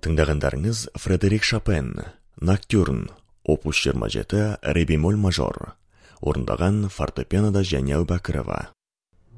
Тыңдағандарыңыз Фредерик Шопен, Ноктюрн, опус 27, ре бемоль мажор. Орындаған фортепианода Жәния Әубәкірова.